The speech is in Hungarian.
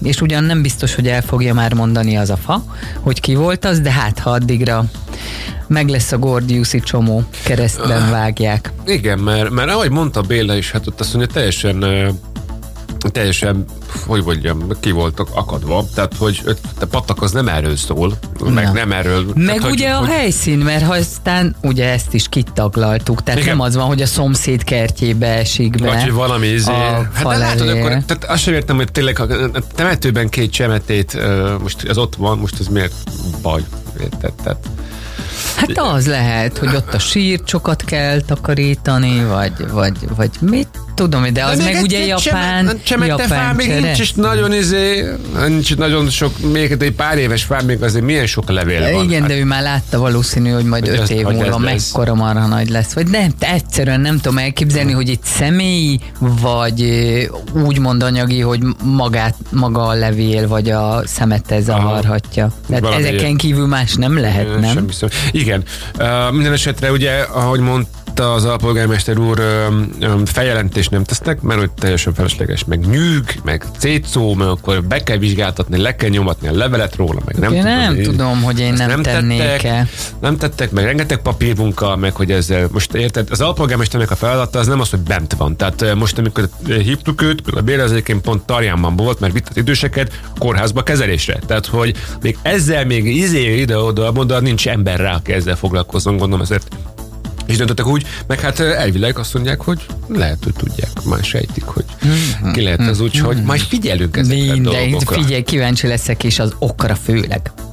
és ugyan nem biztos, hogy el fogja már mondani az a fa, hogy ki volt az, de hát ha addigra meg lesz a Gordiuszi csomó, keresztben vágják. Igen, mert ahogy mondta Béla is, hát ott azt mondja, teljesen, hogy mondjam, ki voltak akadva, tehát hogy a patak az nem erről szól, meg nem erről. Meg tehát, ugye a helyszín, mert ha aztán ugye ezt is kitaglaltuk, tehát igen. nem az van, hogy a szomszéd kertjébe esik be. Vagy valami hát de látod, akkor, tehát azt sem értem, hogy tényleg a temetőben 2 csemetét, most az ott van, most ez miért baj? Tehát, hát az lehet, hogy ott a sírcsokat kell takarítani, vagy mit tudom, de az meg ugye japán fá, még nincs is nagyon sok, még egy pár éves fá, még azért milyen sok levél van. Igen, de ő már látta valószínű, hogy majd 5 év múlva mekkora marha nagy lesz. Vagy nem, egyszerűen nem tudom elképzelni, hogy itt személyi, vagy úgymond anyagi, hogy maga a levél, vagy a szemete zavarhatja. Tehát ezeken kívül más nem lehet, nem? Semmi szó. Igen. Minden esetre ugye, ahogy mondta az alpolgármester úr, feljelentést nem tesznek, mert hogy teljesen felesleges, meg nyűg, meg cétszó, meg akkor be kell vizsgáltatni, le kell nyomatni a levelet róla, meg nem tudom, hogy én nem tennék-e. Nem tettek, meg rengeteg papírmunka, meg hogy ezzel, most érted, az alpolgármesternek a feladata az nem az, hogy bent van. Tehát most, amikor hívtuk őt, a Béla az egyébként pont Tarjánban volt, mert vitt az időseket kórházba kezelésre. Tehát, hogy még ezzel még ide-oda nincs ember rá, aki ezzel foglalkozzon, gondolom ezért. És döntöttek úgy, meg hát elvileg azt mondják, hogy lehet, hogy tudják, már sejtik, hogy ki lehet az úgy, hogy majd figyelünk ezekre a dolgokra. Figyelj, kíváncsi leszek, és az okra főleg.